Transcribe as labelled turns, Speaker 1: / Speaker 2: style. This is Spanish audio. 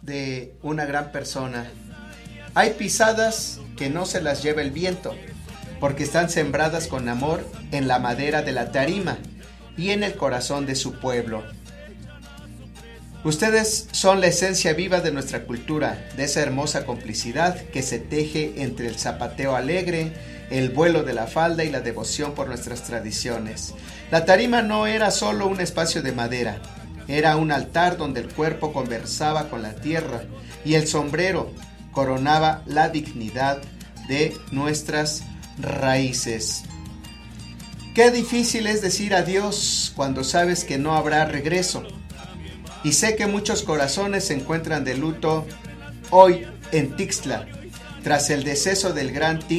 Speaker 1: de una gran persona. Hay pisadas que no se las lleva el viento, porque están sembradas con amor en la madera de la tarima y en el corazón de su pueblo. Ustedes son la esencia viva de nuestra cultura, de esa hermosa complicidad que se teje entre el zapateo alegre, el vuelo de la falda y la devoción por nuestras tradiciones. La tarima no era solo un espacio de madera, era un altar donde el cuerpo conversaba con la tierra y el sombrero coronaba la dignidad de nuestras raíces. Qué difícil es decir adiós cuando sabes que no habrá regreso. Y sé que muchos corazones se encuentran de luto hoy en Tixla, tras el deceso del gran